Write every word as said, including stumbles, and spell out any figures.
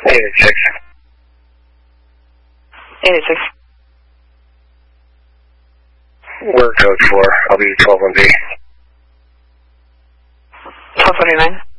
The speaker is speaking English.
eight eight six. eight eight six. We're code four. I'll be twelve one B. twelve thirty-nine.